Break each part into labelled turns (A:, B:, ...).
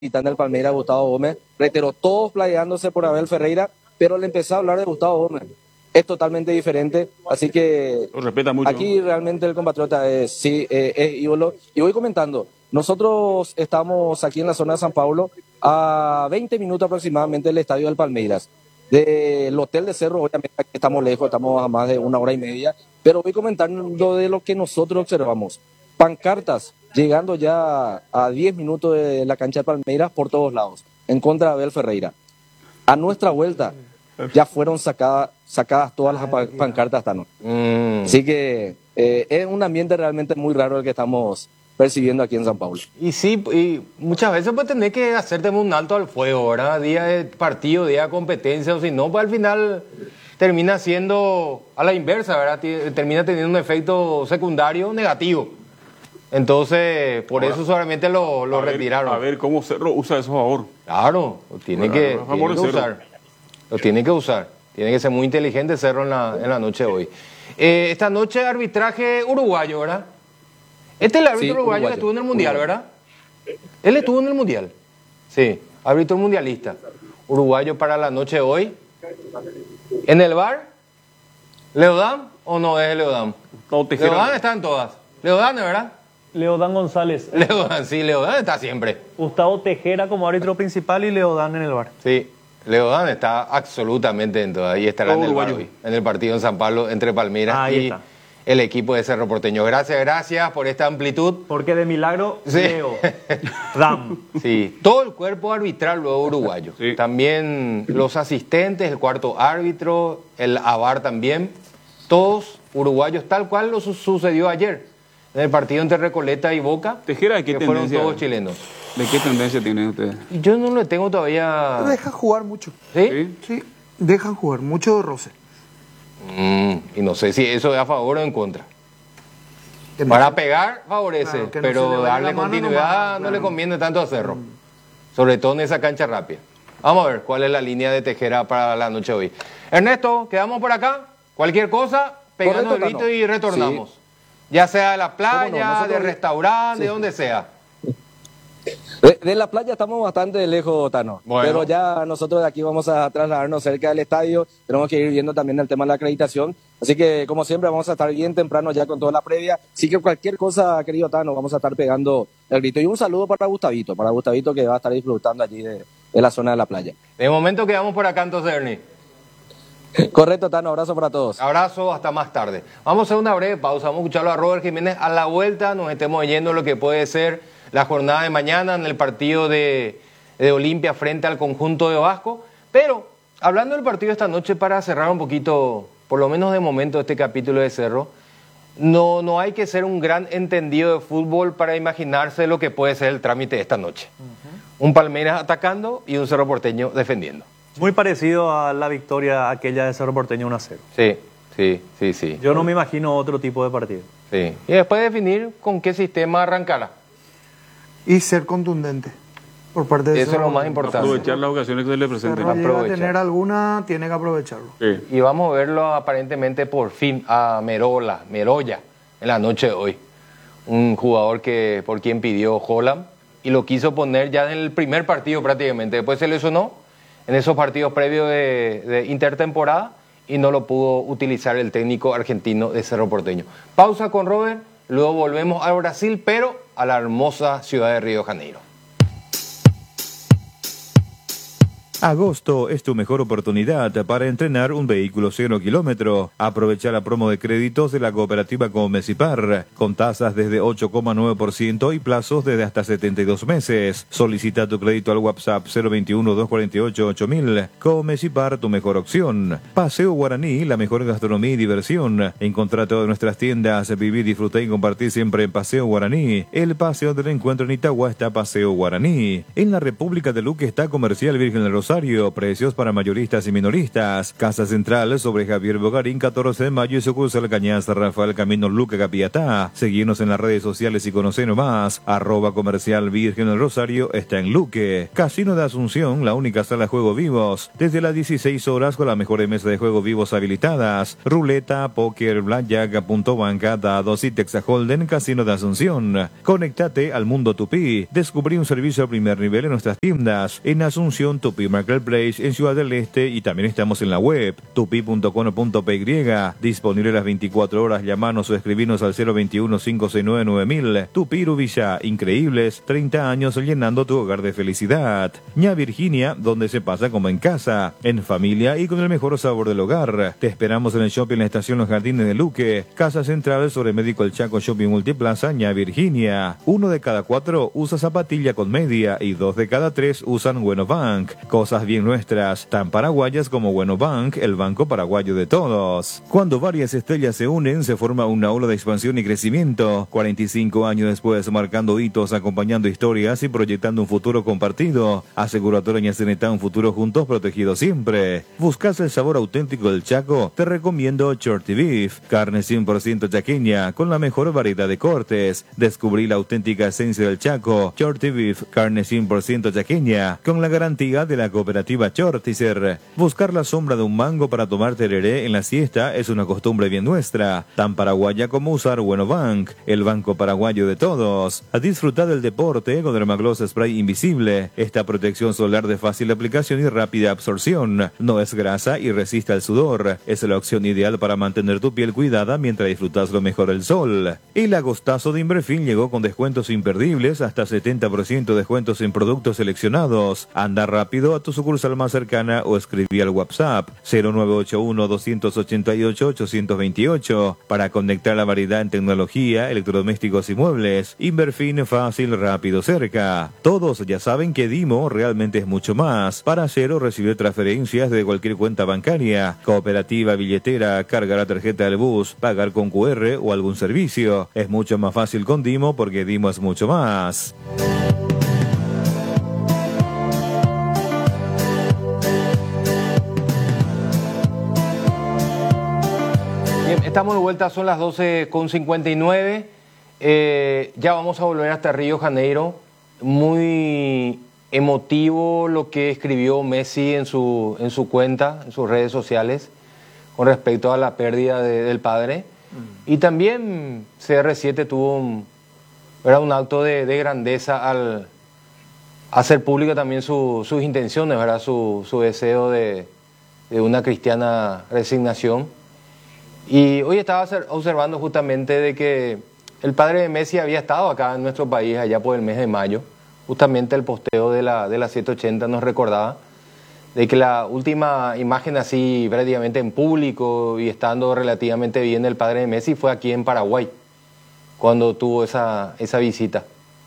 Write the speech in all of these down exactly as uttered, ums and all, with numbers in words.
A: capitán del Palmeiras, Gustavo Gómez, reiteró, todos playándose por Abel Ferreira, pero le empezó a hablar de Gustavo Gómez. Es totalmente diferente, así que
B: Lo respeta mucho.
A: aquí realmente el compatriota es, sí, eh, es ídolo. Y voy comentando, nosotros estamos aquí en la zona de San Paulo, a veinte minutos aproximadamente del estadio del Palmeiras. Del hotel de Cerro, obviamente aquí estamos lejos, estamos a más de una hora y media, pero voy comentando de lo que nosotros observamos. Pancartas llegando ya a diez minutos de la cancha de Palmeiras por todos lados, en contra de Abel Ferreira. A nuestra vuelta ya fueron sacadas, sacadas todas las pa- pancartas esta noche.
C: Mm.
A: Así que eh, es un ambiente realmente muy raro el que estamos percibiendo aquí en San Paulo.
C: Y sí, y muchas veces pues tenés que hacerte un alto al fuego, ¿verdad? Día de partido, día de competencia, o si no, pues al final termina siendo a la inversa, ¿verdad? Ti- Termina teniendo un efecto secundario negativo. Entonces, por
B: Ahora,
C: eso solamente lo, lo
B: a ver,
C: retiraron.
B: A ver cómo Cerro usa eso a favor.
C: Claro, lo tiene
B: Bueno,
C: que,
B: a favor
C: tiene que
B: de Cerro.
C: usar. Lo tiene que usar. Tiene que ser muy inteligente Cerro en la, en la noche de hoy. Eh, esta noche arbitraje uruguayo, ¿verdad? Este es el árbitro
A: Sí,
C: uruguayo,
A: uruguayo.
C: que estuvo en el Mundial,
A: Uruguayo.
C: ¿verdad? Él estuvo en el Mundial. Sí, árbitro mundialista. Uruguayo para la noche de hoy. ¿En el bar? ¿Leodán o no es Leodán?
B: Gustavo Tejera.
C: Leodán está en todas. Leodán, ¿verdad?
D: Leodán González,
C: Leodán, sí, Leodán está siempre.
D: Gustavo Tejera como árbitro principal y Leodán en el bar.
C: Sí, Leodán está absolutamente en todas. Y estará
B: Todo
C: en el, bar
B: uruguayo.
C: hoy, en el partido en San Pablo entre Palmeiras
D: Ahí
C: y
D: está.
C: el equipo de Cerro Porteño. Gracias, gracias por esta amplitud.
D: Porque de milagro,
C: Sí.
D: Leo, Ram.
C: Sí, todo el cuerpo arbitral luego uruguayo.
B: Sí.
C: También los asistentes, el cuarto árbitro, el A V A R también, todos uruguayos, tal cual lo su- sucedió ayer en el partido entre Recoleta y Boca,
B: Tejera, ¿de qué
C: que fueron
B: tendencia?
C: todos chilenos.
B: ¿De qué tendencia tienen ustedes?
C: Y yo no le tengo todavía...
E: Dejan jugar mucho.
C: ¿Sí?
B: ¿Sí?
E: Sí, dejan jugar mucho de roce.
C: Mm, y no sé si eso es a favor o en contra.
E: Que no
C: Para
E: se-
C: pegar favorece,
E: Claro, que no se le
C: pero
E: vaya
C: darle
E: la mano
C: continuidad
E: nomás,
C: no le
E: claro.
C: conviene tanto a Cerro. Sobre todo en esa cancha rápida. Vamos a ver cuál es la línea de Tejera para la noche de hoy. Ernesto, quedamos por acá. Cualquier cosa, pegando
A: Correcto,
C: el grito
A: Tano.
C: y retornamos. Ya sea de la playa,
A: ¿Cómo no? Nosotros-
C: de restaurante,
A: Sí.
C: de donde sea.
A: De, de la playa estamos bastante lejos, Tano.
C: Bueno.
A: Pero ya nosotros de aquí vamos a trasladarnos cerca del estadio. Tenemos que ir viendo también el tema de la acreditación. Así que, como siempre, vamos a estar bien temprano ya con toda la previa. Así que cualquier cosa, querido Tano, vamos a estar pegando el grito. Y un saludo para Gustavito, para Gustavito que va a estar disfrutando allí de, de la zona de la playa.
C: De momento quedamos por acá entonces, Ernie.
A: Correcto, Tano. Abrazo para todos.
C: Abrazo, hasta más tarde. Vamos a hacer una breve pausa. Vamos a escucharlo a Robert Jiménez. A la vuelta nos estemos yendo lo que puede ser la jornada de mañana en el partido de, de Olimpia frente al conjunto de Vasco. Pero, hablando del partido esta noche, para cerrar un poquito, por lo menos de momento, este capítulo de Cerro, no, no hay que ser un gran entendido de fútbol para imaginarse lo que puede ser el trámite de esta noche. Un Palmeiras atacando y un Cerro Porteño defendiendo.
D: Muy parecido a la victoria aquella de Cerro Porteño uno a cero.
C: Sí, sí, sí, sí.
D: Yo no me imagino otro tipo de partido.
C: Sí. Y después definir con qué sistema arrancará.
E: Y ser contundente por parte de
C: Eso es lo
E: Cerro.
C: más importante.
B: Aprovechar las ocasiones que se le presenten.
E: Cerro llega a
C: Aprovechar.
E: tener alguna, tiene que aprovecharlo.
B: Sí.
C: Y vamos a verlo aparentemente por fin a Merola, Meroya, en la noche de hoy. Un jugador que por quien pidió Holland y lo quiso poner ya en el primer partido prácticamente. Después se lesionó en esos partidos previos de, de intertemporada y no lo pudo utilizar el técnico argentino de Cerro Porteño. Pausa con Robert, luego volvemos a Brasil, pero a la hermosa ciudad de Río de Janeiro.
F: Agosto es tu mejor oportunidad para entrenar un vehículo cero kilómetro. Aprovecha la promo de créditos de la cooperativa Comecipar, con tasas desde ocho coma nueve por ciento y plazos desde hasta setenta y dos meses. Solicita tu crédito al WhatsApp cero veintiuno, doscientos cuarenta y ocho, ocho mil. Comecipar, tu mejor opción. Paseo Guaraní, la mejor gastronomía y diversión. Encontrá todas nuestras tiendas, vivir, disfrutar y compartir siempre en Paseo Guaraní. El paseo del encuentro en Itagua está Paseo Guaraní. En la República de Luque está Comercial Virgen del Rosario. Rosario. Precios para mayoristas y minoristas. Casa Central sobre Javier Bogarín, catorce de mayo y sucursal Cañas Rafael Camino Luque Capiatá. Seguimos en las redes sociales y conocenos más. Arroba comercial Virgen del Rosario está en Luque. Casino de Asunción, la única sala de juego vivos. Desde las dieciséis horas con las mejores mesas de juego vivos habilitadas. Ruleta, póker, blackjack, punto banca, dados y Texas Holden. Casino de Asunción. Conéctate al mundo Tupí. Descubrí un servicio a primer nivel en nuestras tiendas. En Asunción, Tupí Marketplace, en Ciudad del Este, y también estamos en la web tupi punto com punto p y. Disponible las veinticuatro horas. Llamanos o escribinos al cero veintiuno, cinco seis nueve, nueve mil. Tupí Villa, increíbles treinta años llenando tu hogar de felicidad. Ña Virginia, donde se pasa como en casa, en familia y con el mejor sabor del hogar. Te esperamos en el shopping La Estación Los Jardines de Luque. Casa Central sobre Médico El Chaco Shopping Multiplaza, Ña Virginia. Uno de cada cuatro usa zapatilla con media y dos de cada tres usan Bueno Bank. Cosas bien nuestras, tan paraguayas como Bueno Bank, el banco paraguayo de todos. Cuando varias estrellas se unen, se forma una ola de expansión y crecimiento. cuarenta y cinco años después, marcando hitos, acompañando historias y proyectando un futuro compartido. Aseguradora Ñacenetá, un futuro juntos, protegido siempre. ¿Buscas el sabor auténtico del Chaco? Te recomiendo Shorty Beef, carne cien por ciento chaqueña, con la mejor variedad de cortes. Descubrí la auténtica esencia del Chaco. Shorty Beef, carne cien por ciento chaqueña, con la garantía de la cooperativa Chortizer. Buscar la sombra de un mango para tomar tereré en la siesta es una costumbre bien nuestra, tan paraguaya como usar Bueno Bank, el banco paraguayo de todos. A disfrutar del deporte con Dermagloss Spray Invisible. Esta protección solar de fácil aplicación y rápida absorción. No es grasa y resiste al sudor. Es la opción ideal para mantener tu piel cuidada mientras disfrutas lo mejor del sol. El agostazo de Inverfin llegó con descuentos imperdibles, hasta setenta por ciento descuentos en productos seleccionados. Anda rápido a tu sucursal más cercana o escribí al WhatsApp cero nueve ocho uno, dos ocho ocho, ocho dos ocho para conectar la variedad en tecnología, electrodomésticos y muebles. Inverfin, fácil, rápido, cerca. Todos ya saben que Dimo realmente es mucho más. Para hacer o recibir transferencias de cualquier cuenta bancaria, cooperativa, billetera, cargar la tarjeta del bus, pagar con cu erre o algún servicio. Es mucho más fácil con Dimo porque Dimo es mucho más.
C: Bien, estamos de vuelta, son las doce con cincuenta y nueve. Eh, ya vamos a volver hasta Río Janeiro. Muy emotivo lo que escribió Messi en su, en su cuenta, en sus redes sociales, con respecto a la pérdida de, del padre. Mm. Y también C R siete tuvo un, era un acto de, de grandeza al hacer pública también su, sus intenciones, ¿verdad? Su, su deseo de, de una cristiana resignación. Y hoy estaba observando justamente de que el padre de Messi había estado acá en nuestro país allá por el mes de mayo. Justamente el posteo de la, de la setecientos ochenta nos recordaba de que la última imagen así prácticamente en público y estando relativamente bien el padre de Messi fue aquí en Paraguay, cuando tuvo esa, esa visita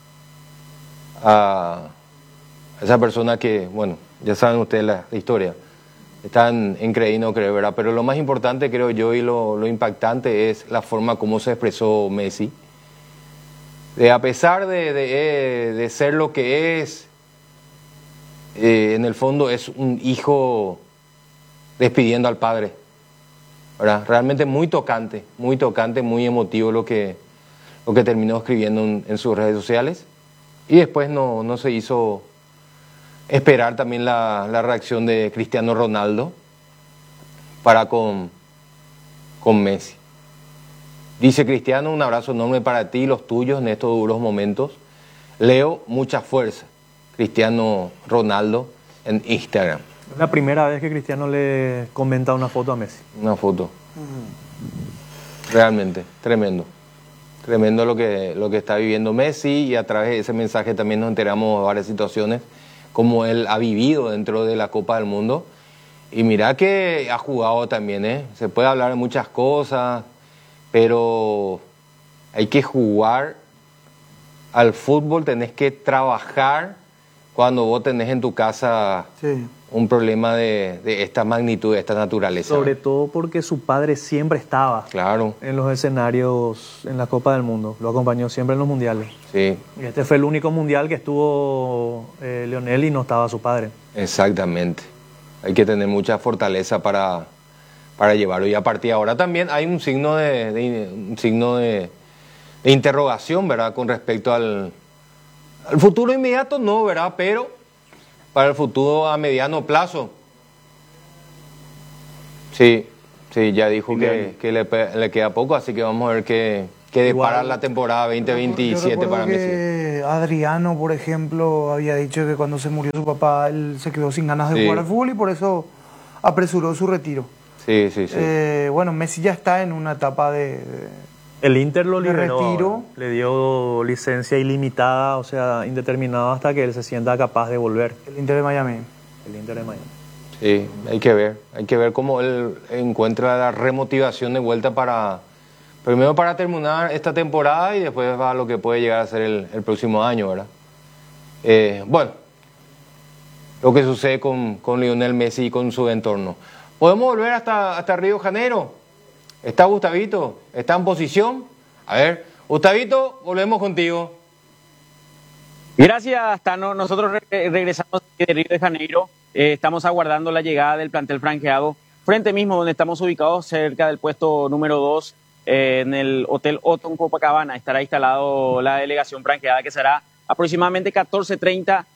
C: a esa persona que, bueno, ya saben ustedes la, la historia. Están en creer y no creer, ¿verdad? Pero lo más importante, creo yo, y lo, lo impactante es la forma como se expresó Messi. De, a pesar de, de, de ser lo que es, eh, en el fondo es un hijo despidiendo al padre, ¿verdad? Realmente muy tocante, muy tocante, muy emotivo lo que, lo que terminó escribiendo en, en sus redes sociales. Y después no, no se hizo esperar también la, la reacción de Cristiano Ronaldo para con, con Messi. Dice Cristiano, un abrazo enorme para ti y los tuyos en estos duros momentos. Leo, mucha fuerza. Cristiano Ronaldo en Instagram.
D: Es la primera vez que Cristiano le comenta una foto a Messi.
C: Una foto. Realmente, tremendo. Tremendo lo que, lo que está viviendo Messi, y a través de ese mensaje también nos enteramos de varias situaciones como él ha vivido dentro de la Copa del Mundo. Y mira que ha jugado también, ¿eh? Se puede hablar de muchas cosas, pero hay que jugar al fútbol, tenés que trabajar cuando vos tenés en tu casa
E: Sí.
C: un problema de, de esta magnitud, de esta naturaleza.
D: Sobre todo porque su padre siempre estaba
C: Claro,
D: en los escenarios en la Copa del Mundo. Lo acompañó siempre en los mundiales.
C: sí,
D: Y este fue el único mundial que estuvo eh, Lionel y no estaba su padre.
C: exactamente. Hay que tener mucha fortaleza para, para llevarlo. Y a partir de ahora también hay un signo de, de- un signo de, de interrogación, ¿verdad? Con respecto al, al futuro inmediato, no, ¿verdad? Pero para el futuro a mediano plazo. Sí, sí, ya dijo
B: Fin de
C: que,
B: año.
C: que le, pe- le queda poco, así que vamos a ver qué, qué depara
D: Igual-
C: la temporada veinte veintisiete
E: Yo
C: para
E: recuerdo
C: Messi.
E: que Adriano, por ejemplo, había dicho que cuando se murió su papá, él se quedó sin ganas de
C: Sí.
E: jugar al fútbol y por eso apresuró su retiro.
C: Sí, sí, sí.
E: Eh, bueno, Messi ya está en una etapa de... de-
D: El Inter lo
E: De
D: liberó,
E: retiro.
D: le dio licencia ilimitada, o sea, indeterminada hasta que él se sienta capaz de volver.
E: el Inter de Miami.
D: El Inter de Miami.
C: Sí, hay que ver, hay que ver cómo él encuentra la remotivación de vuelta para, primero para terminar esta temporada y después va a lo que puede llegar a ser el, el próximo año, ¿verdad? Eh, bueno, lo que sucede con, con Lionel Messi y con su entorno. ¿Podemos volver hasta, hasta Río de Janeiro? ¿Está Gustavito? ¿Está en posición? A ver, Gustavito, volvemos contigo.
G: Gracias, Tano. Nosotros re- regresamos de Río de Janeiro. Eh, estamos aguardando la llegada del plantel franqueado. Frente mismo donde estamos ubicados, cerca del puesto número dos, eh, en el Hotel Otton Copacabana, estará instalado la delegación franqueada que será aproximadamente catorce treinta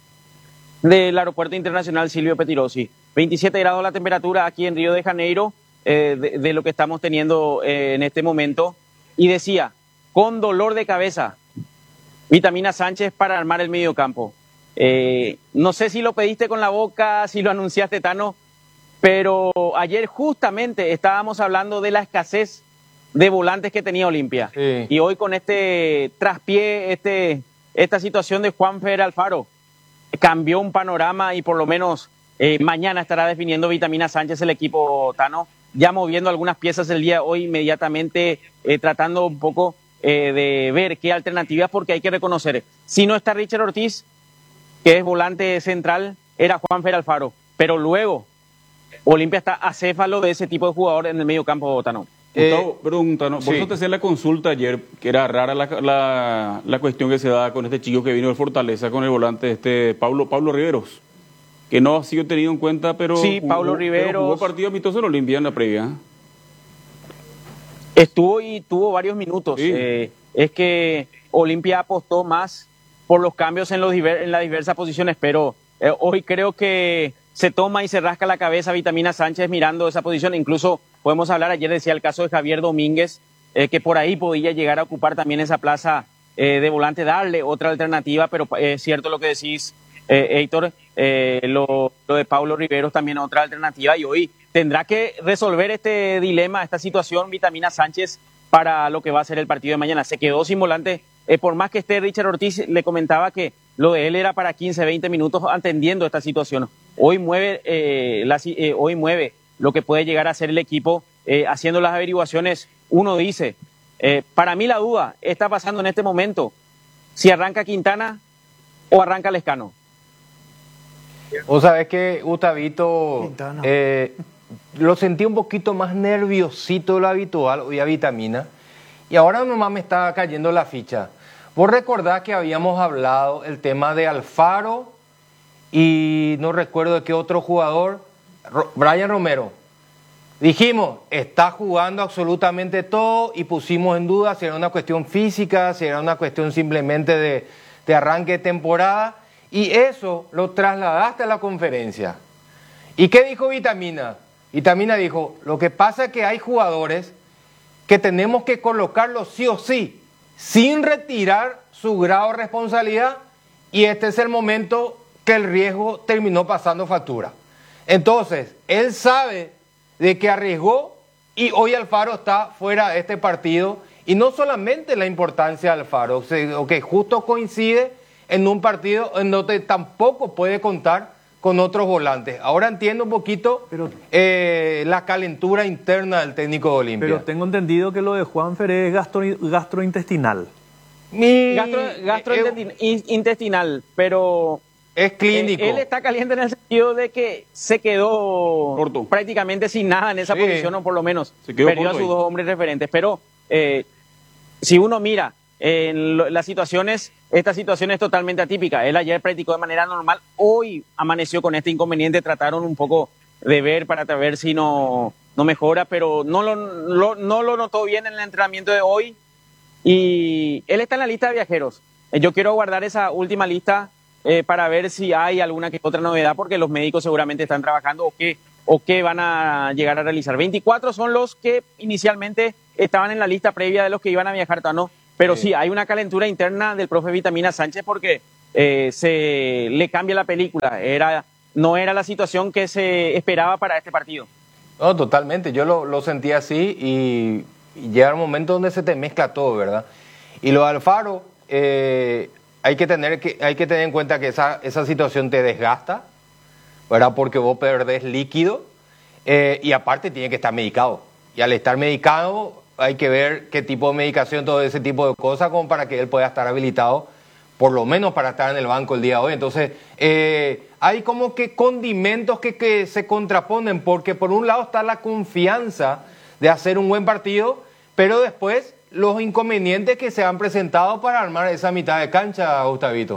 G: del Aeropuerto Internacional Silvio Pettirossi. veintisiete grados la temperatura aquí en Río de Janeiro, eh, de, de lo que estamos teniendo eh, en este momento. Y decía, con dolor de cabeza, Vitamina Sánchez para armar el mediocampo. Eh, no sé si lo pediste con la boca, si lo anunciaste, Tano, pero ayer justamente estábamos hablando de la escasez de volantes que tenía Olimpia.
C: Sí.
G: Y hoy con este traspié, este, esta situación de Juanfer Alfaro, cambió un panorama y por lo menos eh, mañana estará definiendo Vitamina Sánchez el equipo, Tano, ya moviendo algunas piezas el día de hoy inmediatamente, eh, tratando un poco eh, de ver qué alternativas, porque hay que reconocer, si no está Richard Ortiz, que es volante central, era Juanfer Alfaro, pero luego Olimpia está acéfalo de ese tipo de jugador en el medio campo, Tano.
B: Gustavo, pregunta, ¿no?
C: sí.
B: Por eso te hacía la consulta ayer, que era rara la, la, la cuestión que se da con este chico que vino de Fortaleza, con el volante este Pablo, Pablo Riveros, que no ha sido tenido en cuenta, pero
G: Sí, Pablo
B: pero
G: Riveros.
B: jugó partido amistoso en Olimpia en la previa.
G: Estuvo y tuvo varios minutos.
B: Sí.
G: Eh, es que Olimpia apostó más por los cambios en, los diver- en las diversas posiciones, pero eh, hoy creo que se toma y se rasca la cabeza Vitamina Sánchez mirando esa posición. Incluso podemos hablar, ayer decía el caso de Javier Domínguez, eh, que por ahí podía llegar a ocupar también esa plaza eh, de volante, darle otra alternativa, pero eh, es cierto lo que decís, eh, Héctor, eh, lo, lo de Pablo Riveros también otra alternativa, y hoy tendrá que resolver este dilema, esta situación, Vitamina Sánchez, para lo que va a ser el partido de mañana. Se quedó sin volante, eh, por más que esté Richard Ortiz, le comentaba que lo de él era para quince, veinte minutos atendiendo esta situación. Hoy mueve, eh, la, eh, hoy mueve lo que puede llegar a ser el equipo, eh, haciendo las averiguaciones. Uno dice, eh, para mí la duda está pasando en este momento, si arranca Quintana o arranca Lescano.
C: Vos sabés que Gustavito
E: Quintana.
C: eh, lo sentí un poquito más nerviosito de lo habitual hoy a Vitamina, y ahora nomás me está cayendo la ficha. Vos recordás que habíamos hablado el tema de Alfaro y no recuerdo de qué otro jugador, Ro- Brian Romero. Dijimos, está jugando absolutamente todo y pusimos en duda si era una cuestión física, si era una cuestión simplemente de, de arranque de temporada, y eso lo trasladaste a la conferencia. ¿Y qué dijo Vitamina? Vitamina dijo, lo que pasa es que hay jugadores que tenemos que colocarlos sí o sí, sin retirar su grado de responsabilidad, y este es el momento que el riesgo terminó pasando factura. Entonces, él sabe de que arriesgó y hoy Alfaro está fuera de este partido, y no solamente la importancia de Alfaro, o que justo coincide en un partido en donde tampoco puede contar con otros volantes. Ahora entiendo un poquito
D: Pero-
C: eh, la calentura interna del técnico de Olimpia.
D: Pero tengo entendido que lo de Juanfer es gastro- gastrointestinal.
C: Mi-
G: Gastro, gastrointestinal, pero
C: Es clínico.
G: Eh, él está caliente en el sentido de que se quedó
B: Corto.
G: prácticamente sin nada en esa
C: Sí.
G: posición, o por lo menos
B: Se quedó
G: perdió a
B: corto
G: sus
B: ahí.
G: dos hombres referentes. Pero eh, si uno mira en lo- las situaciones, esta situación es totalmente atípica. Él ayer practicó de manera normal, hoy amaneció con este inconveniente, trataron un poco de ver para ver si no, no mejora, pero no lo, lo- no lo notó bien en el entrenamiento de hoy. Y él está en la lista de viajeros. Eh, Yo quiero guardar esa última lista eh, para ver si hay alguna que otra novedad, porque los médicos seguramente están trabajando o qué, o qué van a llegar a realizar. veinticuatro son los que inicialmente estaban en la lista previa de los que iban a viajar, Tano. Pero sí,
C: Sí.
G: hay una calentura interna del profe Vitamina Sánchez porque eh, se le cambia la película. Era, no era la situación que se esperaba para este partido.
C: No, totalmente. Yo lo, lo sentí así y, y llega un momento donde se te mezcla todo, ¿verdad? Y lo de Alfaro, eh, hay, que tener que, hay que tener en cuenta que esa, esa situación te desgasta, ¿verdad? Porque vos perdés líquido eh, y aparte tiene que estar medicado. Y al estar medicado hay que ver qué tipo de medicación, todo ese tipo de cosas, como para que él pueda estar habilitado, por lo menos para estar en el banco el día de hoy. Entonces, eh, hay como que condimentos que, que se contraponen, porque por un lado está la confianza de hacer un buen partido, pero después los inconvenientes que se han presentado para armar esa mitad de cancha, Gustavito.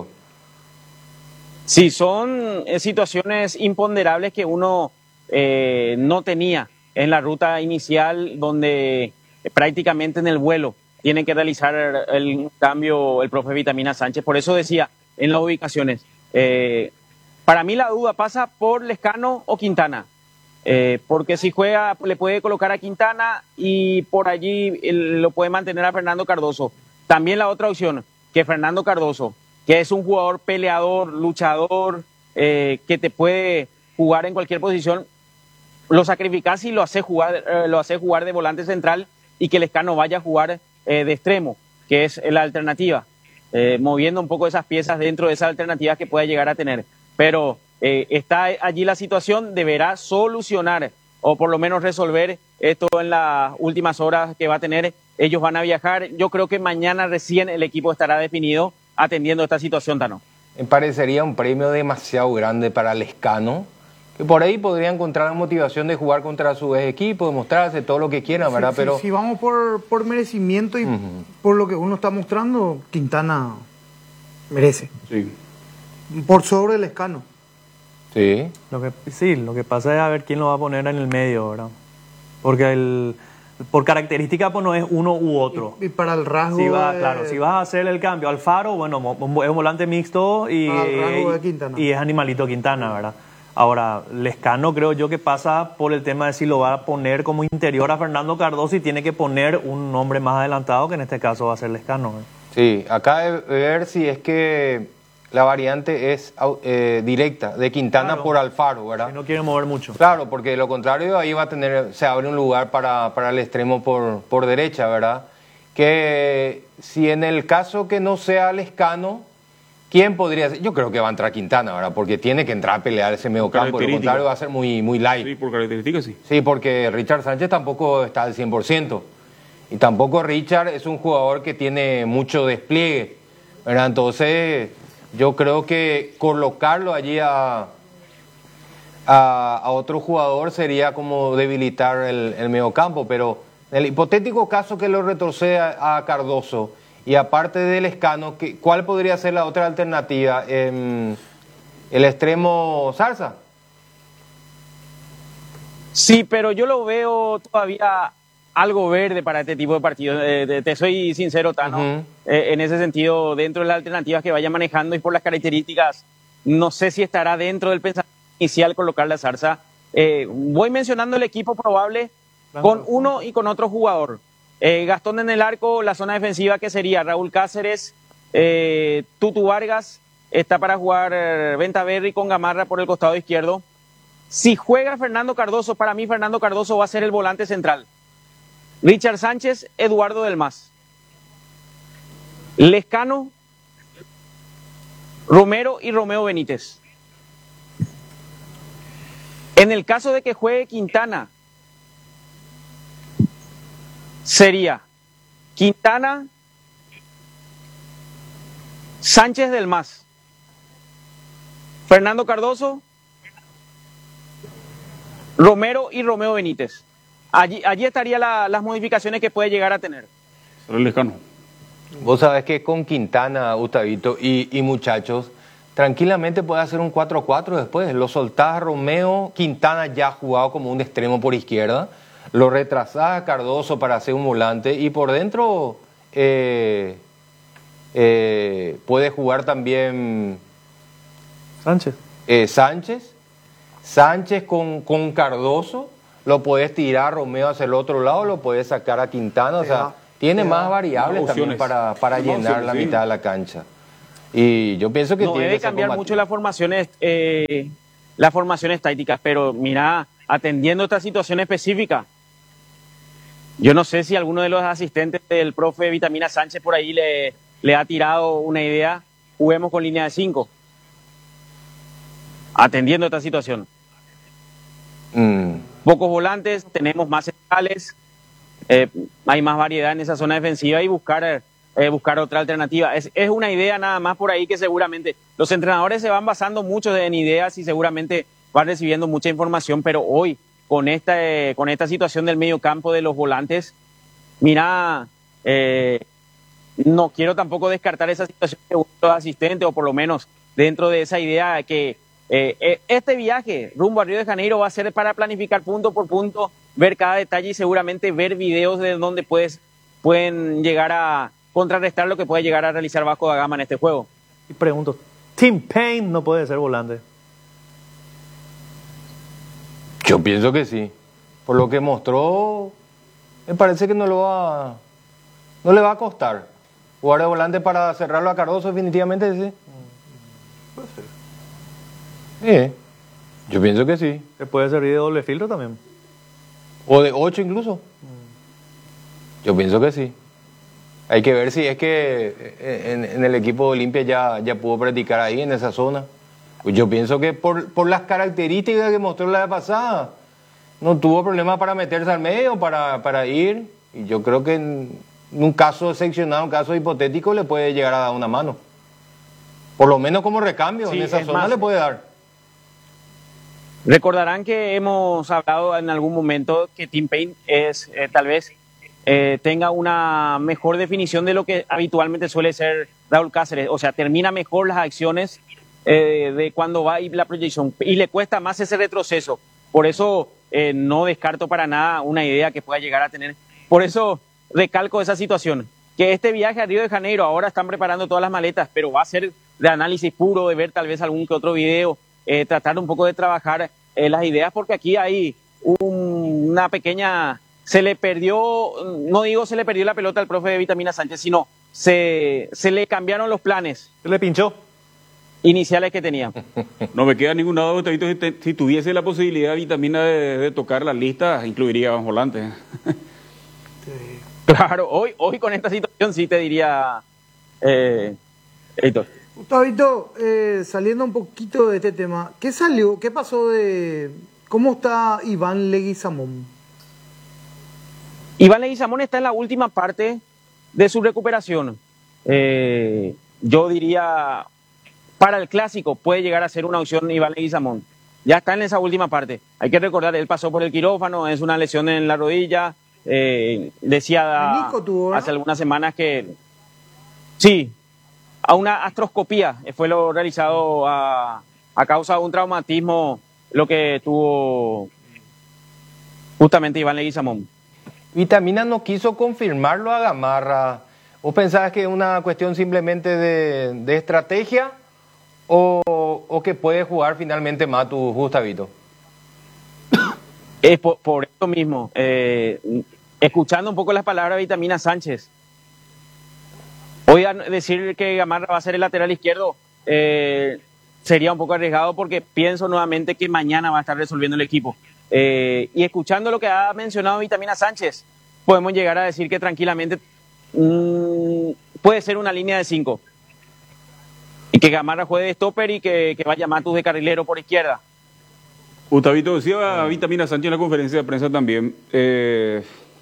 G: Sí, son eh, situaciones imponderables que uno eh, no tenía en la ruta inicial, donde eh, prácticamente en el vuelo tiene que realizar el cambio el profe Vitamina Sánchez. Por eso decía en las ubicaciones, eh, para mí la duda pasa por Lescano o Quintana, eh, porque si juega le puede colocar a Quintana y por allí él lo puede mantener a Fernando Cardoso. También la otra opción, que Fernando Cardoso, que es un jugador peleador, luchador, eh, que te puede jugar en cualquier posición, lo sacrificás y lo hace jugar, eh, lo hace jugar de volante central y que Lescano vaya a jugar eh, de extremo, que es la alternativa, eh, moviendo un poco esas piezas dentro de esas alternativas que pueda llegar a tener. Pero eh, está allí la situación, deberá solucionar o por lo menos resolver esto en las últimas horas que va a tener. Ellos van a viajar, yo creo que mañana recién el equipo estará definido atendiendo esta situación, Tano.
C: Me parecería un premio demasiado grande para Lescano, que por ahí podría encontrar la motivación de jugar contra su ex equipo, de mostrarse todo lo que quiera, ¿verdad?
E: Si,
C: Pero
E: si, si vamos por, por merecimiento y
C: Ujú.
E: por lo que uno está mostrando, Quintana merece.
B: Sí.
E: Por sobre el Escano.
C: sí,
D: Lo que, sí, lo que pasa es a ver quién lo va a poner en el medio, ¿verdad? Porque el, por característica pues no es uno u otro.
E: Y, y para el rasgo.
D: Si va,
E: de-
D: claro, si vas a hacer el cambio, Alfaro, bueno, mo- es un volante mixto y,
E: Para el rasgo de Quintana.
D: y es Animalito Quintana, ¿verdad? Ahora, Lescano creo yo que pasa por el tema de si lo va a poner como interior a Fernando Cardoso y tiene que poner un nombre más adelantado, que en este caso va a ser Lescano, ¿verdad?
C: sí. Acá de ver si es que la variante es au- eh, directa de Quintana
D: Claro.
C: por Alfaro, ¿verdad?
D: Si no quiere mover mucho.
C: Claro, porque de lo contrario ahí va a tener, se abre un lugar para, para el extremo por, por derecha, ¿verdad? Que si en el caso que no sea Lescano, ¿quién podría ser? Yo creo que va a entrar Quintana, ¿verdad? Porque tiene que entrar a pelear ese medio campo, de lo
B: características.
C: contrario va a ser muy, muy light.
B: Sí, por características sí.
C: Sí, porque Richard Sánchez tampoco está al cien por ciento. Y tampoco Richard es un jugador que tiene mucho despliegue, ¿verdad? Entonces, yo creo que colocarlo allí a, a, a otro jugador sería como debilitar el, el mediocampo. Pero en el hipotético caso que lo retroceda a Cardoso y aparte del Escano, ¿qué- ¿cuál podría ser la otra alternativa? Em, ¿El extremo Zarza?
G: Sí, pero yo lo veo todavía algo verde para este tipo de partidos. Eh, te, te soy sincero, Tano.
C: Ujú.
G: Eh, en ese sentido, dentro de las alternativas que vaya manejando y por las características, no sé si estará dentro del pensamiento inicial colocar la Zarza. Eh, voy mencionando el equipo probable con uno y con otro jugador. Eh, Gastón en el arco, la zona defensiva que sería Raúl Cáceres, eh, Tutu Vargas, está para jugar eh, Venta Berry con Gamarra por el costado izquierdo. Si juega Fernando Cardoso, para mí Fernando Cardoso va a ser el volante central. Richard Sánchez, Eduardo Del Mas. Lescano, Romero y Romeo Benítez. En el caso de que juegue Quintana, sería Quintana, Sánchez Del Mas, Fernando Cardoso, Romero y Romeo Benítez. Allí, allí estarían la, las modificaciones que puede llegar a tener.
B: Será Lescano.
C: Vos sabés que con Quintana, Gustavito y, y muchachos, tranquilamente puede hacer un cuatro cuatro después. Lo soltás a Romeo, Quintana ya ha jugado como un extremo por izquierda, lo retrasás a Cardoso para hacer un volante y por dentro eh, eh, puede jugar también
D: Sánchez.
C: eh, Sánchez. Sánchez con, con Cardoso, lo puedes tirar a Romeo hacia el otro lado, lo puedes sacar a Quintana, o
E: Te
C: sea,
E: va,
C: tiene
E: te
C: más
E: va.
C: variables
B: Más
C: también
B: opciones.
C: para, para
B: Más
C: llenar
B: opciones,
C: la
B: sí.
C: mitad de la cancha. Y yo pienso que
G: No
C: tiene
G: debe
C: que ser
G: cambiar
C: combativo.
G: mucho las formaciones, eh, las formaciones tácticas, pero mira, atendiendo esta situación específica, yo no sé si alguno de los asistentes del profe Vitamina Sánchez por ahí le, le ha tirado una idea, juguemos con línea de cinco, atendiendo esta situación.
C: Mm.
G: Pocos volantes, tenemos más centrales, eh, hay más variedad en esa zona defensiva y buscar, eh, buscar otra alternativa. Es, es una idea nada más por ahí que seguramente los entrenadores se van basando mucho en ideas y seguramente van recibiendo mucha información, pero hoy con esta, eh, con esta situación del medio campo de los volantes, mira, eh, no quiero tampoco descartar esa situación de los asistentes o por lo menos dentro de esa idea que Eh, eh, este viaje rumbo a Río de Janeiro va a ser para planificar punto por punto, ver cada detalle y seguramente ver videos de donde puedes, pueden llegar a contrarrestar lo que puede llegar a realizar Vasco da Gama en este juego.
D: Y pregunto, Tim Payne no puede ser volante.
C: Yo pienso que sí. Por lo que mostró, me parece que no lo va, no le va a costar. Jugar de volante para cerrarlo a Cardoso, definitivamente sí.
E: Puede ser.
C: Sí, yo pienso que sí.
D: Se puede servir de doble filtro también.
C: O de ocho incluso. Yo pienso que sí. Hay que ver si es que en, en el equipo de Olimpia ya, ya pudo practicar ahí, en esa zona. Pues yo pienso que por, por las características que mostró la vez pasada, no tuvo problema para meterse al medio, para, para ir. Y yo creo que en un caso excepcional, un caso hipotético, le puede llegar a dar una mano. Por lo menos como recambio,
G: Sí,
C: en esa
G: es
C: zona
G: más,
C: le puede dar.
G: Recordarán que hemos hablado en algún momento que Tim Payne es eh, tal vez eh, tenga una mejor definición de lo que habitualmente suele ser Raúl Cáceres, o sea, termina mejor las acciones eh, de cuando va y la proyección y le cuesta más ese retroceso. Por eso eh, no descarto para nada una idea que pueda llegar a tener. Por eso recalco esa situación, que este viaje a Río de Janeiro ahora están preparando todas las maletas, pero va a ser de análisis puro, de ver tal vez algún que otro video, eh, tratar un poco de trabajar eh, las ideas, porque aquí hay un, una pequeña, se le perdió, no digo se le perdió la pelota al profe de Vitamina Sánchez, sino se, se le cambiaron los planes
D: Se le pinchó.
G: iniciales que tenía.
B: No me queda ningún lado, Gustavito, si, te- si tuviese la posibilidad Vitamina de, de tocar la lista, incluiría a volantes.
E: Sí.
G: Claro, hoy, hoy con esta situación sí te diría, eh, Héctor.
E: Gustavito, eh, saliendo un poquito de este tema, ¿qué salió? ¿Qué pasó de... ¿Cómo está Iván Leguizamón?
G: Iván Leguizamón está en la última parte de su recuperación. Eh, yo diría, para el clásico puede llegar a ser una opción Iván Leguizamón. Ya está en esa última parte. Hay que recordar, él pasó por el quirófano, es una lesión en la rodilla. Eh, decía
E: Menisco tuvo, ¿no?
G: hace algunas semanas que sí, a una astroscopía fue lo realizado a, a causa de un traumatismo, lo que tuvo justamente Iván Leguizamón.
C: Vitamina no quiso confirmarlo a Gamarra. ¿Vos pensabas que es una cuestión simplemente de, de estrategia o, o que puede jugar finalmente Matu, Gustavito?
G: Es por, por esto mismo, eh, escuchando un poco las palabras de Vitamina Sánchez, hoy a decir que Gamarra va a ser el lateral izquierdo eh, sería un poco arriesgado porque pienso nuevamente que mañana va a estar resolviendo el equipo. Eh, y escuchando lo que ha mencionado Vitamina Sánchez, podemos llegar a decir que tranquilamente mmm, puede ser una línea de cinco. Y que Gamarra juegue de stopper y que, que vaya Matus de carrilero por izquierda.
B: Gustavito, decía Vitamina Sánchez en la conferencia de prensa también, eh,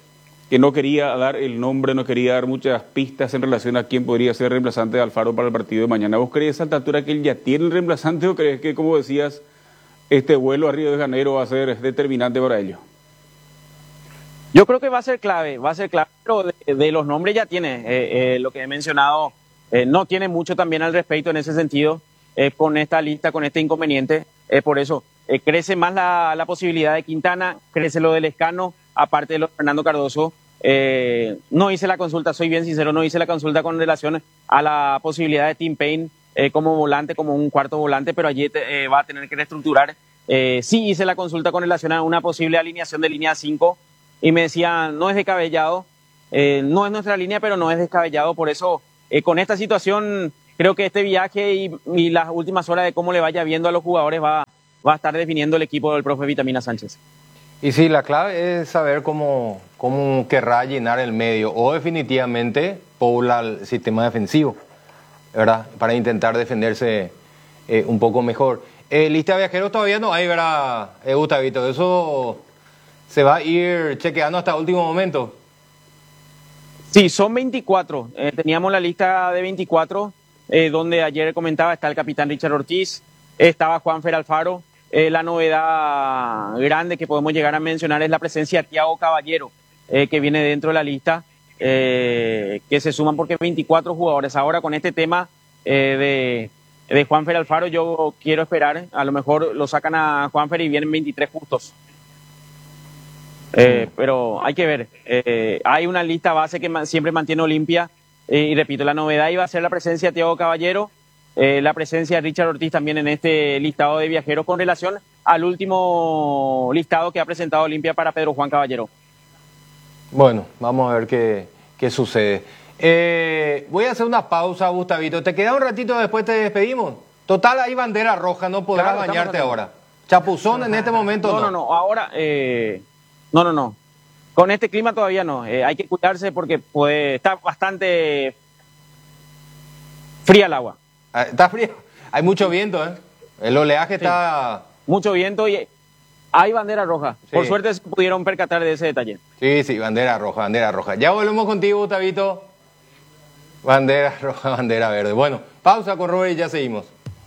B: que no quería dar el nombre, no quería dar muchas pistas en relación a quién podría ser el reemplazante de Alfaro para el partido de mañana. ¿Vos crees a esta altura que él ya tiene el reemplazante o crees que, como decías, este vuelo a Río de Janeiro va a ser determinante para ello?
G: Yo creo que va a ser clave, va a ser clave, pero de, de los nombres ya tiene. Eh, eh, lo que he mencionado eh, no tiene mucho también al respecto en ese sentido, eh, con esta lista, con este inconveniente. Eh, por eso, eh, crece más la, la posibilidad de Quintana, crece lo del Lescano, aparte de lo de Fernando Cardoso. Eh, no hice la consulta, soy bien sincero, no hice la consulta con relación a la posibilidad de Tim Payne eh, como volante, como un cuarto volante, pero allí te, eh, va a tener que reestructurar. Eh, sí hice la consulta con relación a una posible alineación de línea cinco y me decían, no es descabellado, eh, no es nuestra línea, pero no es descabellado. Por eso, eh, con esta situación, creo que este viaje y, y las últimas horas de cómo le vaya viendo a los jugadores va, va a estar definiendo el equipo del profe Vitamina Sánchez.
C: Y sí, la clave es saber cómo, cómo querrá llenar el medio o definitivamente pobla el sistema defensivo, ¿verdad? Para intentar defenderse eh, un poco mejor. Eh, lista de viajeros todavía no hay, ¿verdad, eh, Gustavito? Eso se va a ir chequeando hasta el último momento.
G: Sí, son veinticuatro. Eh, teníamos la lista de veinticuatro, eh, donde ayer comentaba está el capitán Richard Ortiz, estaba Juanfer Alfaro. Eh, la novedad grande que podemos llegar a mencionar es la presencia de Thiago Caballero, eh, que viene dentro de la lista, eh, que se suman porque veinticuatro jugadores. Ahora con este tema eh, de, de Juanfer Alfaro, yo quiero esperar, a lo mejor lo sacan a Juanfer y vienen veintitrés justos. Eh, pero hay que ver, eh, hay una lista base que man, siempre mantiene Olimpia, eh, y repito, la novedad iba a ser la presencia de Thiago Caballero, eh, la presencia de Richard Ortiz también en este listado de viajeros con relación al último listado que ha presentado Olimpia para Pedro Juan Caballero.
C: Bueno, vamos a ver qué, qué sucede. Eh, voy a hacer una pausa, Gustavito. ¿Te queda un ratito después te despedimos? Total, hay bandera roja, no podrás
G: Claro,
C: bañarte
G: estamos,
C: ahora. Chapuzón en este momento
G: no. No, no, no, ahora... Eh... No, no, no. Con este clima todavía no. Eh, hay que cuidarse porque puede estar bastante fría el agua.
C: Ah, está frío. Hay mucho viento, ¿eh? El oleaje sí. Está...
G: Mucho viento y hay bandera roja. Sí. Por suerte se pudieron percatar de ese detalle.
C: Sí, sí, bandera roja, bandera roja. Ya volvemos contigo, Gustavito. Bandera roja, bandera verde. Bueno, pausa con Robert y ya seguimos.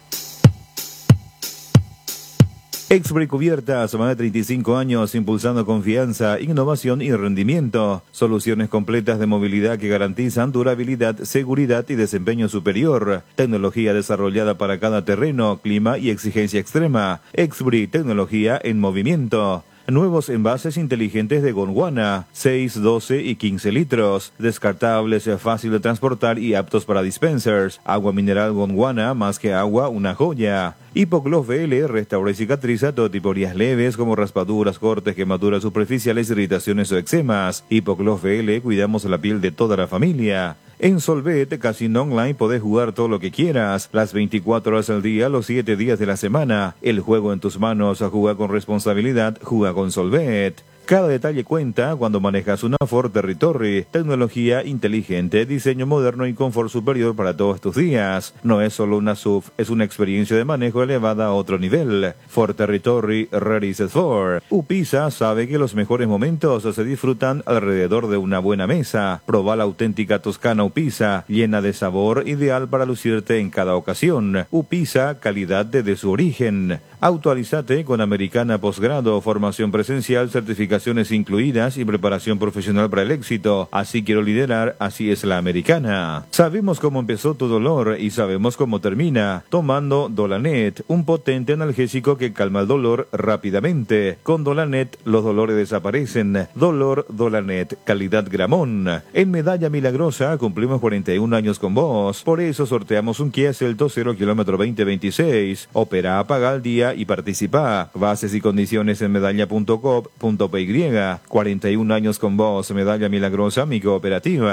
F: Exbri Cubiertas, más de treinta y cinco años impulsando confianza, innovación y rendimiento. Soluciones completas de movilidad que garantizan durabilidad, seguridad y desempeño superior. Tecnología desarrollada para cada terreno, clima y exigencia extrema. Exbri, tecnología en movimiento. Nuevos envases inteligentes de Gondwana, seis, doce y quince litros. Descartables, fácil de transportar y aptos para dispensers. Agua mineral Gondwana, más que agua, una joya. Hipogloss V L restaura y cicatriza todo tipo de heridas leves como raspaduras, cortes, quemaduras superficiales, irritaciones o eczemas. Hipogloss V L, cuidamos la piel de toda la familia. En Solvet Casino Online podés jugar todo lo que quieras, las veinticuatro horas al día, los siete días de la semana. El juego en tus manos, juega con responsabilidad, juega con Solvet. Cada detalle cuenta cuando manejas una Ford Territory. Tecnología inteligente, diseño moderno y confort superior para todos tus días. No es solo una S U V, es una experiencia de manejo elevada a otro nivel. Ford Territory, ready set for. Upisa sabe que los mejores momentos se disfrutan alrededor de una buena mesa. Proba la auténtica toscana Upisa, llena de sabor, ideal para lucirte en cada ocasión. Upisa, calidad desde su origen. Actualizate con Americana Posgrado, formación presencial, certificaciones incluidas y preparación profesional para el éxito. Así quiero liderar, así es la Americana. Sabemos cómo empezó tu dolor y sabemos cómo termina. Tomando Dolanet, un potente analgésico que calma el dolor rápidamente. Con Dolanet los dolores desaparecen. Dolor Dolanet, calidad Gramón. En Medalla Milagrosa cumplimos cuarenta y un años con vos. Por eso sorteamos un Kia Celtos cero kilómetro veinte veintiséis. Opera, paga al día y participa. Bases y condiciones en medalla punto com punto p y. cuarenta y un años con vos, Medalla Milagrosa, mi cooperativa.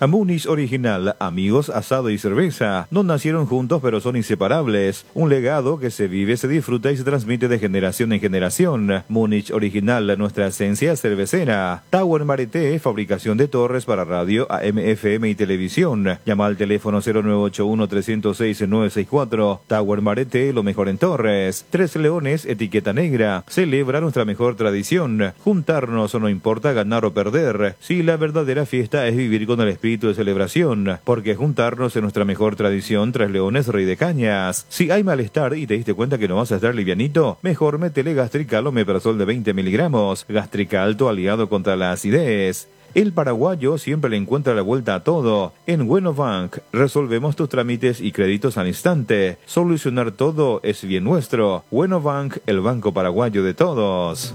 F: A Múnich Original, amigos, asado y cerveza. No nacieron juntos, pero son inseparables. Un legado que se vive, se disfruta y se transmite de generación en generación. Múnich Original, nuestra esencia cervecera. Tower Marete, fabricación de torres para radio, A M, F M y televisión. Llama al teléfono cero nueve ocho uno, tres cero seis, nueve seis cuatro. Tower Marete, lo mejor en torres. Tres Leones, etiqueta negra. Celebra nuestra mejor tradición. Juntarnos, no importa ganar o perder. Si la verdadera fiesta es vivir con el espíritu de celebración, porque juntarnos es nuestra mejor tradición. Tres Leones, Rey de Cañas. Si hay malestar y te diste cuenta que no vas a estar livianito, mejor métele Gastrical o Meprazol de veinte miligramos. Gastrical, tu aliado contra la acidez. El paraguayo siempre le encuentra la vuelta a todo. En Bueno Bank resolvemos tus trámites y créditos al instante. Solucionar todo es bien nuestro. Bueno Bank, el banco paraguayo de todos.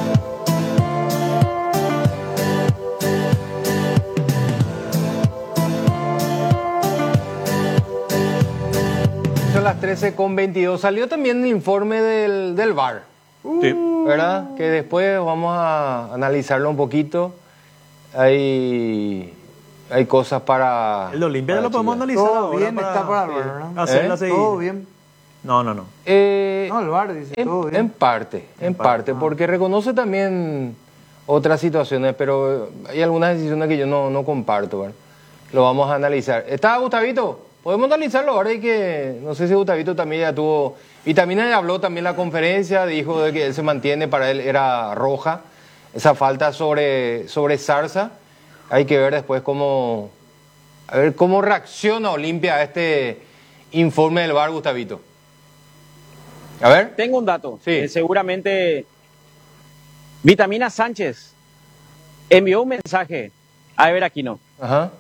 C: Son las trece con veintidós. Salió también el informe del, del V A R,
B: Sí.
C: ¿verdad? Que después vamos a analizarlo un poquito. Hay, hay cosas para...
D: El de Olimpia
C: para
D: lo podemos
C: Chile.
D: analizar
E: Todo
D: ahora
E: bien
D: para
E: está para el V A R, ¿verdad?
D: hacerla
C: ¿Eh?
D: seguir.
E: Todo bien.
D: No, no, no.
C: Eh,
E: No, el V A R dice
C: en,
E: todo bien.
C: en parte, en, parte, porque reconoce también otras situaciones, pero hay algunas decisiones que yo no, no comparto, ¿verdad? Lo vamos a analizar. ¿Está Gustavito? Podemos analizarlo ahora y que, no sé si Gustavito también ya tuvo, Vitamina ya habló también en la conferencia, dijo de que él se mantiene, para él era roja, esa falta sobre, sobre Zarza. Hay que ver después cómo, a ver cómo reacciona Olimpia a este informe del V A R, Gustavito. A ver.
G: Tengo un dato.
C: Sí.
G: Eh, seguramente Vitamina Sánchez envió un mensaje a Ever Aquino
C: Ajá.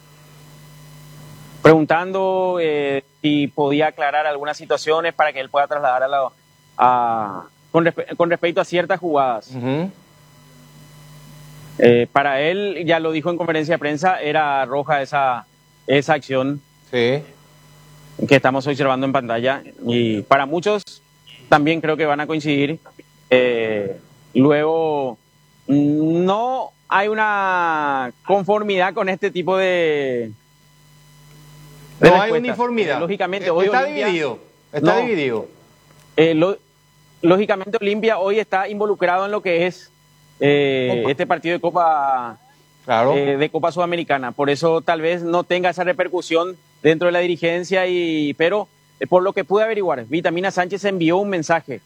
G: preguntando eh, si podía aclarar algunas situaciones para que él pueda trasladar a la, a, con, respe- con respecto a ciertas jugadas.
C: Ujú.
G: Eh, para él, ya lo dijo en conferencia de prensa, era roja esa, esa acción
C: Sí.
G: que estamos observando en pantalla, y para muchos también creo que van a coincidir. Eh, luego, no hay una conformidad con este tipo de, de
C: No hay
G: respuestas.
C: uniformidad.
G: Eh, lógicamente,
C: Eh,
G: hoy
C: está
G: Olimpia-
C: dividido. Está
G: No.
C: dividido.
G: Eh, lo- lógicamente, Olimpia hoy está involucrado en lo que es eh,
C: Copa.
G: este partido de Copa
C: Claro.
G: eh, de Copa Sudamericana. Por eso tal vez no tenga esa repercusión dentro de la dirigencia, y pero eh, por lo que pude averiguar, Vitamina Sánchez envió un mensaje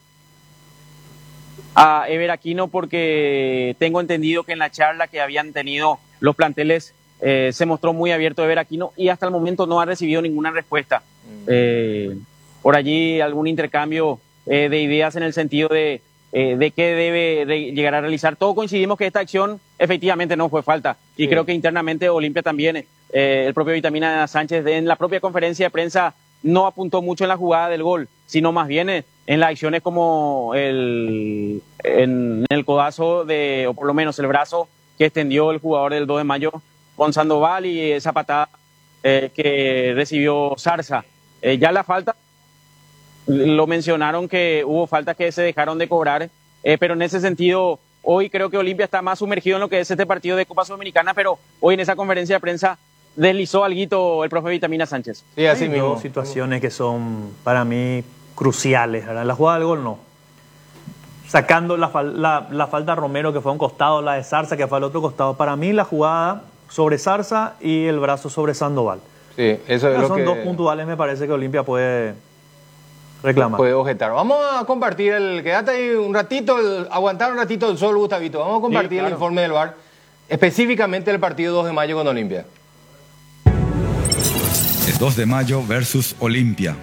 G: a Ever Aquino, porque tengo entendido que en la charla que habían tenido los planteles eh, se mostró muy abierto Ever Aquino, y hasta el momento no ha recibido ninguna respuesta. Eh, por allí algún intercambio eh, de ideas en el sentido de Eh, de qué debe de llegar a realizar. Todos coincidimos que esta acción efectivamente no fue falta, y
C: Sí.
G: creo que internamente Olimpia también, eh, el propio Vitamina Sánchez en la propia conferencia de prensa no apuntó mucho en la jugada del gol, sino más bien eh, en las acciones como el, en el codazo de, o por lo menos el brazo que extendió el jugador del dos de mayo con Sandoval, y esa patada eh, que recibió Zarza. Eh, ya la falta, lo mencionaron que hubo faltas que se dejaron de cobrar, eh, pero en ese sentido hoy creo que Olimpia está más sumergido en lo que es este partido de Copa Sudamericana, pero hoy en esa conferencia de prensa deslizó alguito el profe Vitamina Sánchez.
C: Sí, así
D: Hay
C: mismo.
D: dos situaciones que son para mí cruciales, ¿verdad? La jugada del gol no. Sacando la, fal- la, la falta a Romero, que fue a un costado, la de Zarza, que fue al otro costado. Para mí la jugada sobre Zarza y el brazo sobre Sandoval.
C: Sí, eso es lo
D: Son
C: que
D: dos puntuales, me parece que Olimpia puede reclamar.
C: puede objetar. Vamos a compartir el... Quédate ahí un ratito, el- aguantar un ratito el sol, Gustavito. Vamos a compartir
G: Sí, claro.
C: el informe del V A R, específicamente el partido dos de mayo con Olimpia.
H: El dos de mayo versus Olimpia.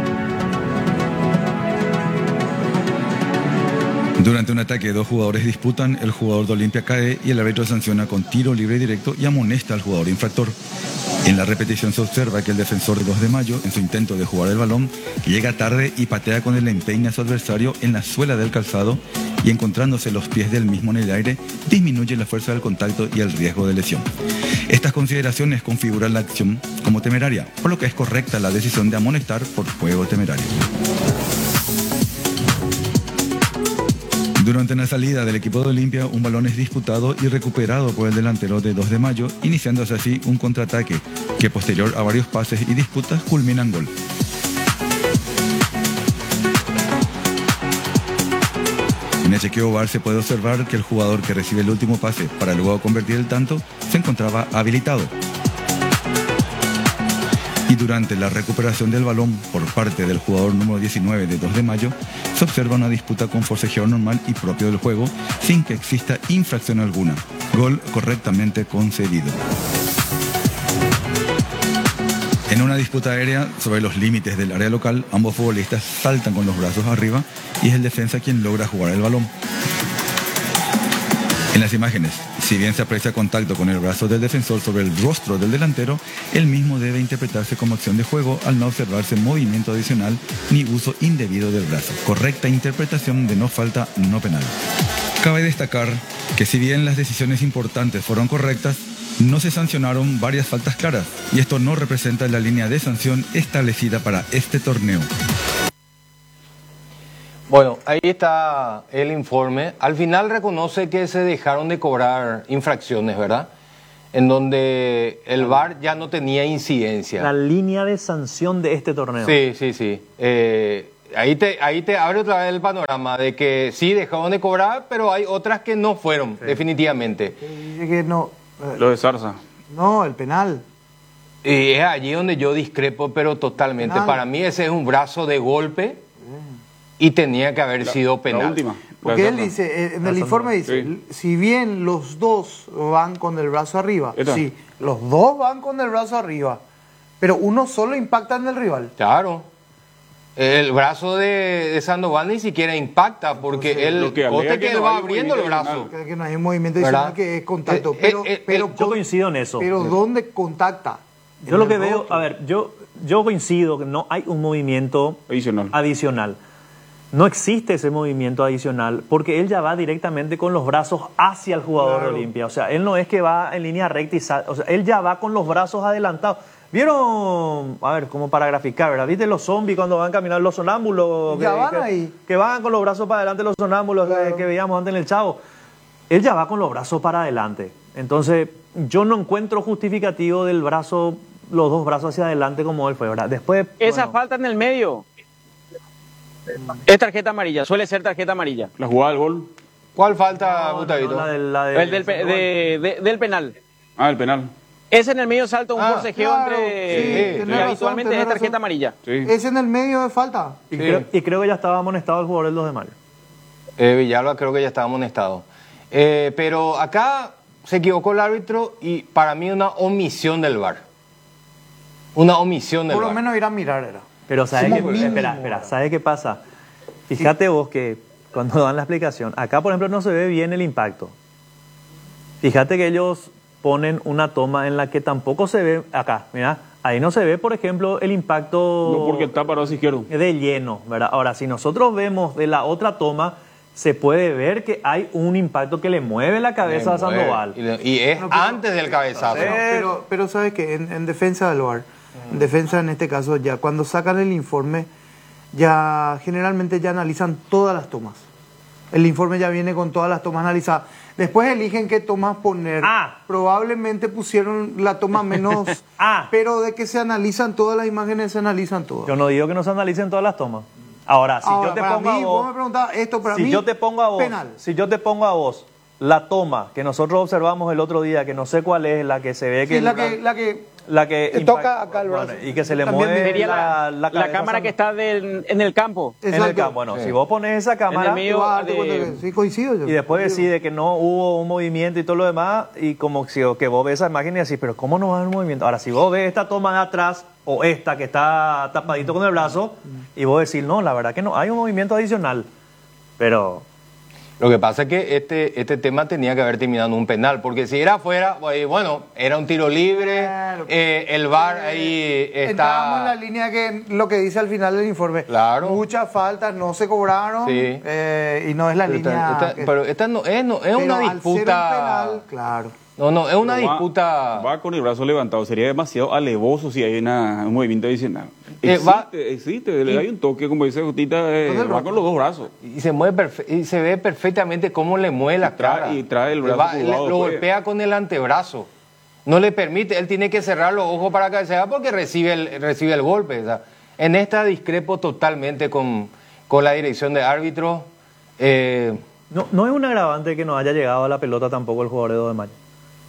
H: Durante un ataque, dos jugadores disputan, el jugador de Olimpia cae y el árbitro sanciona con tiro libre y directo y amonesta al jugador infractor. En la repetición se observa que el defensor de dos de mayo, en su intento de jugar el balón, llega tarde y patea con el empeine a su adversario en la suela del calzado, y encontrándose los pies del mismo en el aire, disminuye la fuerza del contacto y el riesgo de lesión. Estas consideraciones configuran la acción como temeraria, por lo que es correcta la decisión de amonestar por juego temerario. Durante la salida del equipo de Olimpia, un balón es disputado y recuperado por el delantero de dos de mayo, iniciándose así un contraataque que, posterior a varios pases y disputas, culmina en gol. En el chequeo V A R se puede observar que el jugador que recibe el último pase para luego convertir el tanto se encontraba habilitado. Y durante la recuperación del balón por parte del jugador número diecinueve de dos de mayo, se observa una disputa con forcejeo normal y propio del juego, sin que exista infracción alguna. Gol correctamente concedido. En una disputa aérea sobre los límites del área local, ambos futbolistas saltan con los brazos arriba y es el defensa quien logra jugar el balón. En las imágenes, si bien se aprecia contacto con el brazo del defensor sobre el rostro del delantero, el mismo debe interpretarse como acción de juego al no observarse movimiento adicional ni uso indebido del brazo. Correcta interpretación de no falta, no penal. Cabe destacar que si bien las decisiones importantes fueron correctas, no se sancionaron varias faltas claras y esto no representa la línea de sanción establecida para este torneo.
C: Bueno, ahí está el informe. Al final reconoce que se dejaron de cobrar infracciones, ¿verdad? En donde el V A R ya no tenía incidencia.
D: La línea de sanción de este torneo.
C: Sí, sí, sí. Eh, ahí, te, ahí te abre otra vez el panorama de que sí dejaron de cobrar, pero hay otras que no fueron, sí, definitivamente.
E: Dice que no. eh,
B: Lo de Zarza.
E: No, el penal.
C: Y es allí donde yo discrepo, pero totalmente.
E: Penal.
C: Para mí ese es un brazo de golpe y tenía que haber
B: La-
C: sido penal.
B: La última.
E: Porque
B: La
E: él
B: Zarza.
E: dice, eh, en
D: La
E: el
D: zona.
E: informe dice,
B: Sí.
E: si bien los dos van con el brazo arriba,
B: ¿Esta?
E: sí, los dos van con el brazo arriba, pero uno solo impacta en el rival.
C: Claro. El brazo de, de Sandoval ni siquiera impacta porque
B: lo
C: él,
B: que alega
C: note
B: que
C: que él
B: no
C: va
B: hay
C: abriendo el
B: movimiento
C: brazo.
B: adicional.
E: Que, que no hay un movimiento
C: ¿Verdad?
E: adicional que es contacto.
C: Eh,
E: pero,
C: eh, eh,
E: pero,
C: eh,
D: Yo
E: con-
D: coincido en eso.
E: pero ¿dónde contacta?
D: Yo
E: En
D: lo
E: el
D: que veo,
E: rostro.
D: a ver, yo, yo coincido que no hay un movimiento
B: Adicional.
D: adicional. No existe ese movimiento adicional porque él ya va directamente con los brazos hacia el jugador
E: Claro.
D: de Olimpia. O sea, él no es que va en línea recta y sal- o sea, él ya va con los brazos adelantados. ¿Vieron? A ver, como para graficar, ¿verdad? ¿Viste los zombies cuando van caminando, los sonámbulos?
E: Ya
D: que,
E: van
D: que-
E: ahí.
D: Que van con los brazos para adelante, los sonámbulos que-
E: Claro.
D: que, veíamos antes en el Chavo. Él ya va con los brazos para adelante. Entonces, yo no encuentro justificativo del brazo, los dos brazos hacia adelante como él fue, ¿verdad? Después.
G: Esa
D: bueno,
G: falta en el medio es tarjeta amarilla, suele ser tarjeta amarilla.
B: La jugada del gol.
C: ¿Cuál falta,
D: no, no,
C: Gustavito?
D: no, la del- la de-
G: El del, pe- de- de- del penal.
B: Ah, el penal.
G: Ese en el medio salta un
C: Ah,
G: forcejeo
E: claro,
G: entre.
E: sí,
G: que
E: tenés razón,
G: habitualmente
E: tenés
G: es tarjeta
E: razón.
G: amarilla.
B: Sí.
E: Es en el medio de falta.
D: Y,
C: Sí.
D: creo, y creo que ya estaba amonestado el jugador el dos de mayo.
C: Eh, Villalba creo que ya estaba amonestado. Eh, pero acá se equivocó el árbitro y para mí una omisión del V A R. Una omisión del
E: Por lo
C: V A R.
E: menos ir a mirar era.
D: Pero ¿sabes
E: Como
D: qué?
E: mínimo,
D: Espera, espera,
E: ¿verdad?
D: ¿sabes qué pasa? Fíjate vos que cuando dan la explicación, acá por ejemplo no se ve bien el impacto. Fíjate que ellos ponen una toma en la que tampoco se ve, acá, mira, ahí no se ve por ejemplo el impacto
B: No porque está parado hacia izquierdo.
D: de lleno, ¿verdad? Ahora, si nosotros vemos de la otra toma, se puede ver que hay un impacto que le mueve la cabeza a
C: Me mueve.
D: Sandoval.
C: Y, le- y es
E: No, pero-
C: antes del cabezazo.
E: Pero, pero, pero sabes que en, en defensa del V A R, en defensa en este caso, ya cuando sacan el informe, ya generalmente ya analizan todas las tomas. El informe ya viene con todas las tomas analizadas. Después eligen qué tomas poner.
D: Ah.
E: Probablemente pusieron la toma menos,
D: Ah.
E: pero de que se analizan todas las imágenes, se analizan todas.
D: Yo no digo que no se analicen todas las tomas. Ahora, si
E: Ahora,
D: yo te
E: para
D: pongo
E: mí,
D: a
E: vos
D: vos,
E: me preguntabas esto para
D: si
E: mí,
D: yo te pongo a vos,
E: penal.
D: si yo te pongo a vos la toma que nosotros observamos el otro día, que no sé cuál es, la que se ve que
E: Sí,
D: el
E: la
D: bra-
E: que, la que
D: la que
E: te
D: impacta-
E: toca acá el brazo.
D: bueno, y que se le
E: También
D: mueve
G: Sería la,
D: la,
G: la
D: cabeza
G: cámara
D: a
G: que está del- en el campo.
D: en el
E: Exacto.
D: campo. Bueno,
C: Sí.
D: si vos pones esa cámara
G: En el medio-
E: Te vas a darte
G: de-
E: cuenta que sí coincido yo.
D: y después
E: Coincido.
D: decide que no hubo un movimiento y todo lo demás, y como si, que vos ves esa imagen y decís, pero ¿cómo no va a haber un movimiento? Ahora, si vos ves esta toma de atrás o esta que está tapadito con el brazo, y vos decís, no, la verdad que no, hay un movimiento adicional. Pero
C: Lo que pasa es que este, este tema tenía que haber terminado en un penal, porque si era afuera, eh, bueno, era un tiro libre,
E: Claro.
C: eh, el V A R ahí
E: Entrábamos en la
C: está...
E: línea que lo que dice al final del informe.
C: Claro.
E: Muchas faltas no se cobraron
C: Sí.
E: eh, y no es la
C: Pero
E: línea.
C: esta, esta-
E: que-
C: pero esta no es, no, es
E: pero
C: una
E: al ser un
C: disputa...
E: penal, claro.
C: No, no, es una
B: Pero va-
C: disputa...
B: Va con el brazo levantado. Sería demasiado alevoso si hay una- un movimiento adicional.
C: Eh,
B: Existe,
C: va-
B: existe, le hay un toque, como dice Justita, eh,
E: Con el
B: va
E: brazo.
B: con los dos brazos.
C: y se mueve perfe- y se ve perfectamente cómo le mueve la
B: Y trae-
C: cara.
B: y trae el brazo
C: Va- le-
B: curvado
C: lo
B: después.
C: golpea con el antebrazo. No le permite, él tiene que cerrar los ojos para cabecear porque recibe el, recibe el golpe. O sea, en esta discrepo totalmente con, con la dirección de árbitro. Eh,
D: No, no es un agravante que no haya llegado a la pelota tampoco el jugador de dos de mayo.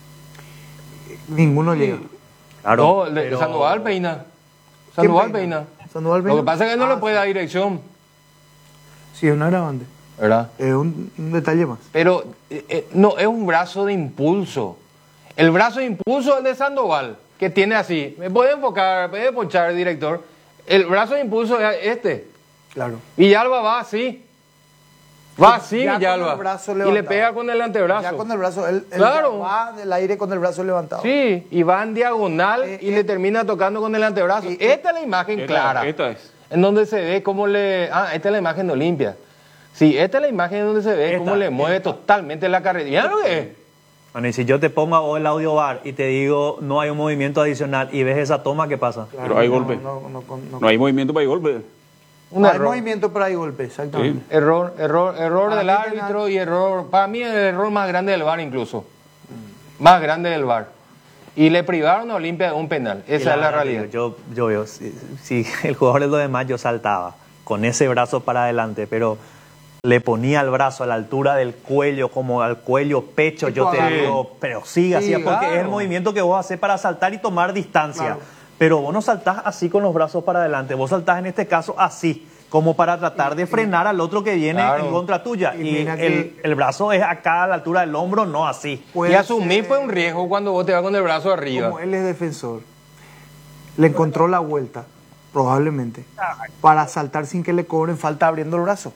E: Ninguno llega.
D: Claro,
C: no, el de
D: pero-
C: Sandoval peina.
E: ¿Quién
C: Sandoval
E: peina?
C: peina.
E: Sandoval
C: Lo
E: peina.
C: que pasa es que no
E: Ah,
C: le puede dar dirección,
E: Sí, es un agravante.
C: ¿verdad?
E: Es un, un detalle más.
C: Pero eh, eh, no, es un brazo de impulso. El brazo de impulso es el de Sandoval, que tiene así. ¿Me puede enfocar, me puede ponchar, director? El brazo de impulso es este.
E: Claro.
C: Villalba va así. Va así,
E: Ya con
C: Villalba.
E: el brazo
C: Y le
E: levantado.
C: pega con el antebrazo.
E: Ya con el brazo, él, él
C: Claro.
E: ya va del aire con el brazo levantado.
C: Sí, y va en diagonal
E: Eh,
C: y
E: eh,
C: le termina tocando con el antebrazo.
E: eh,
C: esta es la imagen
B: Esta-
C: clara.
B: esta es.
C: En donde se ve cómo le... Ah, esta es la imagen de Olimpia. Sí, esta es la imagen en donde se ve
D: Esta,
C: cómo le mueve totalmente la carrera. ¿Ya lo que es?
D: Bueno, y si yo te pongo a vos el audio bar y te digo no hay un movimiento adicional y ves esa toma, ¿qué pasa?
E: Claro,
B: Pero hay
E: no,
B: golpe.
E: No, no, no, no-
B: No hay movimiento para el golpe.
C: Un
E: hay
C: error.
E: movimiento, pero hay golpe, exactamente.
C: Error, error, error
E: Para
C: del
E: mí
C: árbitro
E: penal.
C: y error, para mí el error más grande del V A R incluso. Más grande del V A R. Y le privaron a Olimpia de un penal.
D: Y
C: Esa es la
D: verdad,
C: realidad.
D: Yo, yo veo, si, si el jugador del dos de mayo saltaba con ese brazo para adelante, pero le ponía el brazo a la altura del cuello, como al cuello pecho,
E: Tipo
D: yo te
E: agarre.
D: digo, pero siga,
E: Sí,
D: siga, porque
E: claro.
D: es el movimiento que vos haces para saltar y tomar distancia.
E: Claro.
D: Pero vos no saltás así con los brazos para adelante, vos saltás en este caso así, como para tratar de frenar al otro que viene
C: Claro.
D: en contra tuya.
E: Y
D: Y,
E: mira
D: el,
E: que-
D: el brazo es acá a la altura del hombro, no así.
E: Puede
C: Y asumir
E: ser-
C: fue un riesgo cuando vos te vas con el brazo arriba.
E: Como él es defensor, le encontró la vuelta, probablemente, para saltar sin que le cobren falta abriendo el brazo.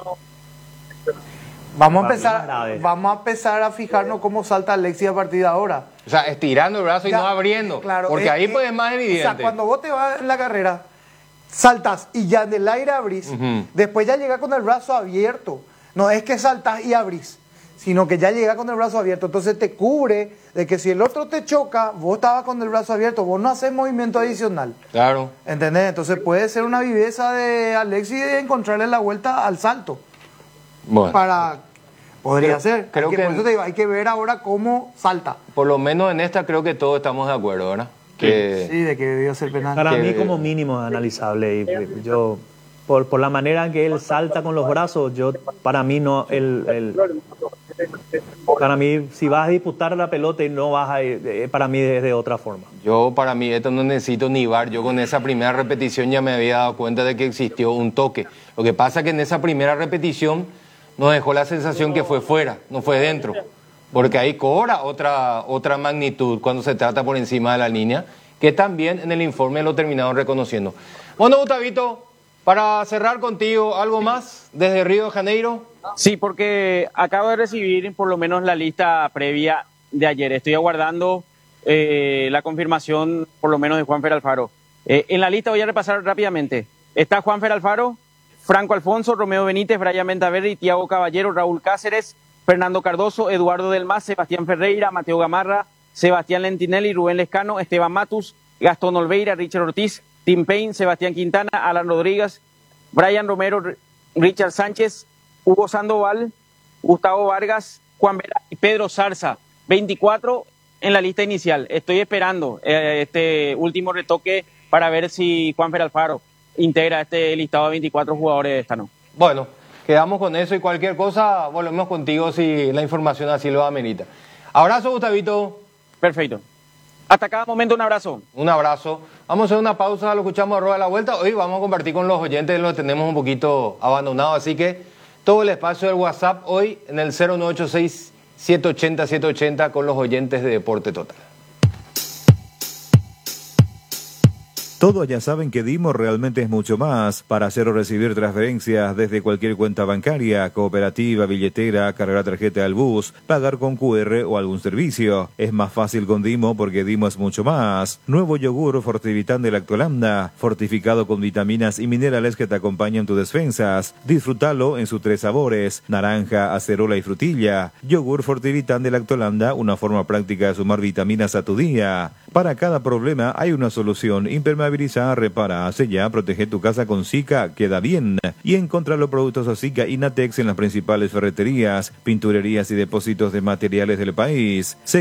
E: Vamos a
D: Para mí es
E: empezar,
D: grave.
E: vamos a empezar a fijarnos cómo salta Alexis a partir de ahora.
C: O sea, estirando el brazo y
E: Ya,
C: no abriendo.
E: claro,
C: porque
E: es-
C: ahí
E: es-
C: pues es más evidente.
E: O sea, cuando vos te vas en la carrera, saltas y ya en el aire abrís,
C: Ujú.
E: después ya llega con el brazo abierto. No es que saltas y abrís, sino que ya llega con el brazo abierto. Entonces te cubre de que si el otro te choca, vos estabas con el brazo abierto, vos no haces movimiento adicional.
C: Claro.
E: ¿Entendés? Entonces puede ser una viveza de Alexis de encontrarle la vuelta al salto.
C: Bueno.
E: Para. Podría
C: Creo-
E: ser.
C: creo
E: Hay que,
C: que-
E: por eso te digo, hay que ver ahora cómo salta.
C: Por lo menos en esta creo que todos estamos de acuerdo, ¿verdad? Que
E: Sí, de que debió ser penal.
D: Para
C: que-
D: mí como mínimo es analizable y y yo por, por la manera en que él salta con los brazos, yo para mí no el, el- para mí si vas a disputar la pelota y no vas a ir, eh, para mí es de otra forma.
C: yo para mí esto no necesito ni V A R. Yo con esa primera repetición ya me había dado cuenta de que existió un toque. Lo que pasa es que en esa primera repetición nos dejó la sensación que fue fuera, no fue dentro. Porque ahí cobra otra, otra magnitud cuando se trata por encima de la línea, que también en el informe lo terminaron reconociendo. Bueno, Gustavito, para cerrar contigo, ¿algo más desde Río de Janeiro?
G: Sí, porque acabo de recibir por lo menos la lista previa de ayer. Estoy aguardando eh, la confirmación por lo menos de Juanfer Alfaro. Eh, en la lista voy a repasar rápidamente. Está Juanfer Alfaro, Franco Alfonso, Romeo Benítez, Brian Ventaverri, Tiago Caballero, Raúl Cáceres, Fernando Cardoso, Eduardo Del Mas, Sebastián Ferreira, Mateo Gamarra, Sebastián Lentinelli, Rubén Lescano, Esteban Matus, Gastón Olveira, Richard Ortiz, Tim Payne, Sebastián Quintana, Alan Rodríguez, Brian Romero, R- Richard Sánchez, Hugo Sandoval, Gustavo Vargas, Juan Vera y Pedro Zarza. veinticuatro en la lista inicial. Estoy esperando eh, este último retoque para ver si Juanfer Alfaro integra este listado de veinticuatro jugadores de esta noche.
C: Bueno, quedamos con eso y cualquier cosa volvemos contigo si la información así lo amerita. Abrazo, Gustavito.
G: Perfecto. Hasta cada momento un abrazo.
C: Un abrazo. Vamos a hacer una pausa, lo escuchamos a Rueda de la Vuelta. Hoy vamos a compartir con los oyentes, los tenemos un poquito abandonados, así que todo el espacio del WhatsApp hoy en el cero nueve ocho seis, siete ocho cero, siete ocho cero con los oyentes de Deporte Total.
F: Todos ya saben que Dimo realmente es mucho más. Para hacer o recibir transferencias desde cualquier cuenta bancaria, cooperativa, billetera, cargar tarjeta al bus, pagar con Q R o algún servicio. Es más fácil con Dimo porque Dimo es mucho más. Nuevo yogur Fortivitán de Lactolanda, fortificado con vitaminas y minerales que te acompañan tus defensas. Disfrútalo en sus tres sabores, naranja, acerola y frutilla. Yogur Fortivitán de Lactolanda, una forma práctica de sumar vitaminas a tu día. Para cada problema hay una solución. Impermeabilizante impermeabiliza, repara, sella, protege tu casa con Sika, queda bien. Y encontrá los productos Sika y Natex en las principales ferreterías, pinturerías y depósitos de materiales del país.